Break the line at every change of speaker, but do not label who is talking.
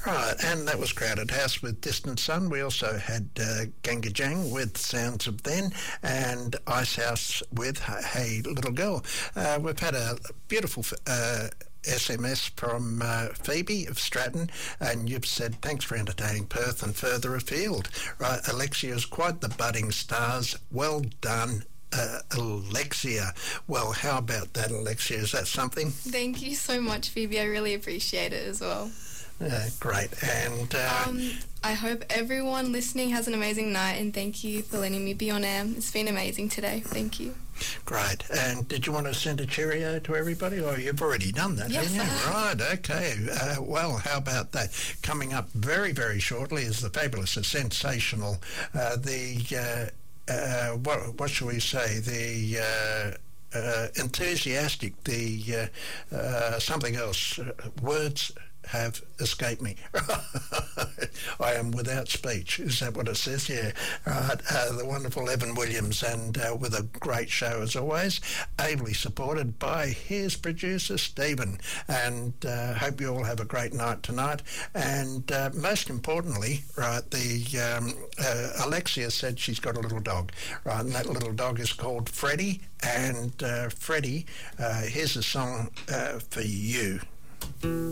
Right, and that was Crowded House with Distant Sun. We also had Ganga Jang with Sounds of Then and Ice House with Hey Little Girl. We've had a beautiful SMS from Phoebe of Stratton, and you've said, thanks for entertaining Perth and further afield. Right, Alexia's quite the budding stars. Well done, Alexia. Well, how about that, Alexia? Is that something?
Thank you so much, Phoebe. I really appreciate it as well.
Great. And
I hope everyone listening has an amazing night, and thank you for letting me be on air. It's been amazing today. Thank you.
Great. And did you want to send a cheerio to everybody? Or you've already done that,
yes,
haven't you? Right, okay. Well, how about that? Coming up very, very shortly is the fabulous and sensational, what shall we say, the enthusiastic, the something else, words have escaped me. I am without speech. Is that what it says? Yeah. Right. The wonderful Evan Williams, and with a great show as always, ably supported by his producer Stephen. And hope you all have a great night tonight. And most importantly, right, the Alexia said she's got a little dog, right, and that little dog is called Freddie. And Freddie, here's a song for you.